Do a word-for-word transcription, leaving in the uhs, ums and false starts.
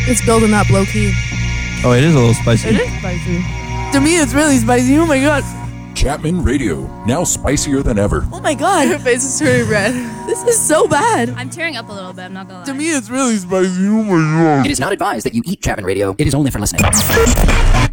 It's building up low key. Oh, it is a little spicy. It is spicy. To me, it's really spicy. Oh my god. Chapman Radio, now spicier than ever. Oh my god. Your face is turning red. This is so bad. I'm tearing up a little bit, I'm not gonna lie. To me, it's really spicy. Oh my god. It is not advised that you eat Chapman Radio. It is only for listening.